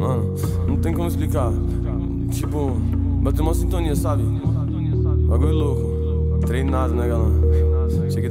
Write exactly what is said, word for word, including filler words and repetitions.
Mano, não tem como explicar. Tipo, bateu uma sintonia, sabe? Bagulho louco. Treinado, né, galã? Cheguei